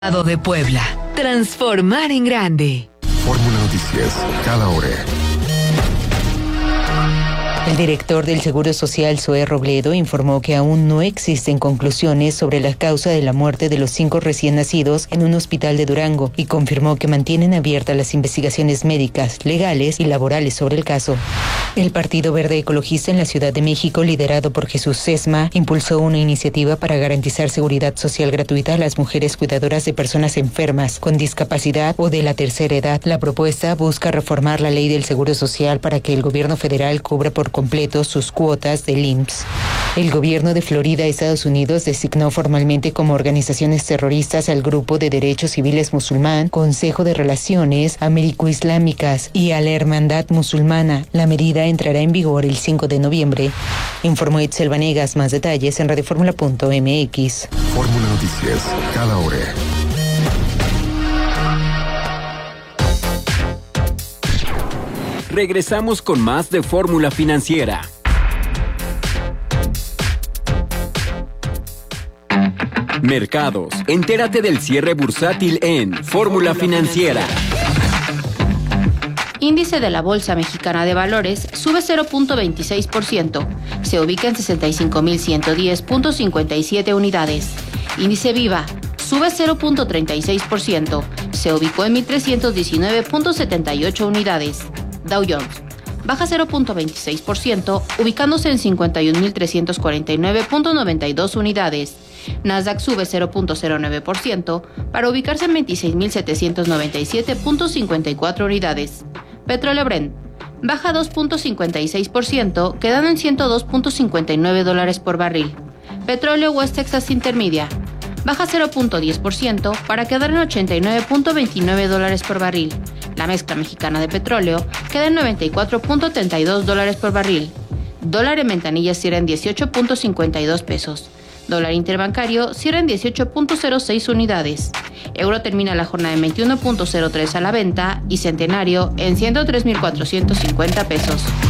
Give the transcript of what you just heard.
De Puebla. Transformar en grande. Fórmula Noticias, cada hora. El director del Seguro Social, Zoé Robledo, informó que aún no existen conclusiones sobre la causa de la muerte de los 5 recién nacidos en un hospital de Durango y confirmó que mantienen abiertas las investigaciones médicas, legales y laborales sobre el caso. El Partido Verde Ecologista en la Ciudad de México, liderado por Jesús Sesma, impulsó una iniciativa para garantizar seguridad social gratuita a las mujeres cuidadoras de personas enfermas, con discapacidad o de la tercera edad. La propuesta busca reformar la ley del Seguro Social para que el gobierno federal cubra por completo sus cuotas del IMSS. El gobierno de Florida, Estados Unidos, designó formalmente como organizaciones terroristas al Grupo de Derechos Civiles Musulmán, Consejo de Relaciones Américo-Islámicas y a la Hermandad Musulmana. La medida entrará en vigor el 5 de noviembre. Informó Itzel Vanegas. Más detalles en radioformula.mx. Fórmula Noticias, cada hora. Regresamos con más de Fórmula Financiera. Mercados. Entérate del cierre bursátil en Fórmula Financiera. Índice de la Bolsa Mexicana de Valores sube 0.26%. Se ubica en 65.110.57 unidades. Índice Viva sube 0.36%. Se ubicó en 1.319.78 unidades. Dow Jones baja 0.26%, ubicándose en 51.349.92 unidades. Nasdaq sube 0.09% para ubicarse en 26.797.54 unidades. Petróleo Brent baja 2.56%, quedando en $102.59 por barril. Petróleo West Texas Intermedia baja 0.10% para quedar en $89.29 por barril. La mezcla mexicana de petróleo queda en $94.32 por barril. Dólar en ventanilla cierra en 18.52 pesos. Dólar interbancario cierra en 18.06 unidades. Euro termina la jornada en 21.03 a la venta y centenario en 103.450 pesos.